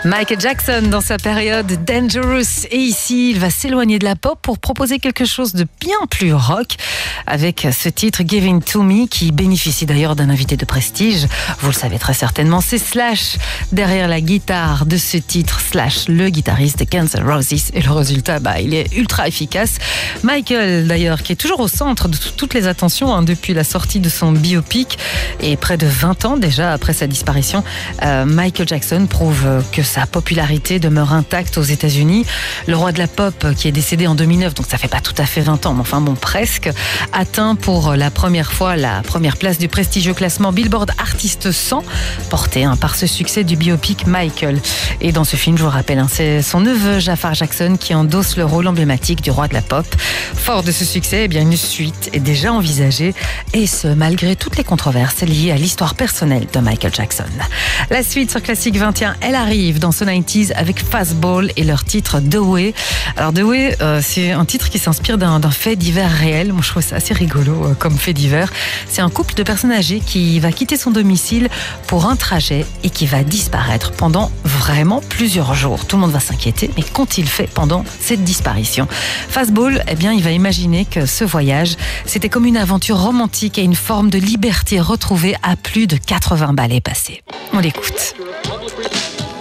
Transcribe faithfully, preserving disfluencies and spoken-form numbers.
Michael Jackson dans sa période Dangerous, et ici il va s'éloigner de la pop pour proposer quelque chose de bien plus rock avec ce titre Giving to Me, qui bénéficie d'ailleurs d'un invité de prestige. Vous le savez très certainement, c'est Slash derrière la guitare de ce titre. Slash, le guitariste de Guns N' Roses, et le résultat, bah, il est ultra efficace. Michael d'ailleurs, qui est toujours au centre de t- toutes les attentions hein, depuis la sortie de son biopic, et près de vingt ans déjà après sa disparition, euh, Michael Jackson prouve que sa popularité demeure intacte aux États-Unis. Le roi de la pop, qui est décédé en deux mille neuf, donc ça fait pas tout à fait vingt ans, mais enfin bon, presque, atteint pour la première fois la première place du prestigieux classement Billboard Artist cent, porté hein, par ce succès du biopic Michael. Et dans ce film, je vous rappelle, hein, c'est son neveu Jafar Jackson qui endosse le rôle emblématique du roi de la pop. Fort de ce succès, eh bien une suite est déjà envisagée, et ce malgré toutes les controverses liées à l'histoire personnelle de Michael Jackson. La suite sur Classique vingt et un, elle arrive dans ce quatre-vingt-dix avec Fastball et leur titre The Way. Alors The Way, euh, c'est un titre qui s'inspire d'un, d'un fait divers réel. Moi je trouve ça assez rigolo euh, comme fait divers. C'est un couple de personnes âgées qui va quitter son domicile pour un trajet et qui va disparaître pendant vraiment plusieurs jours. Tout le monde va s'inquiéter, mais qu'ont-ils fait pendant cette disparition? Fastball, eh bien il va imaginer que ce voyage, c'était comme une aventure romantique et une forme de liberté retrouvée à plus de quatre-vingts balais passés. On l'écoute.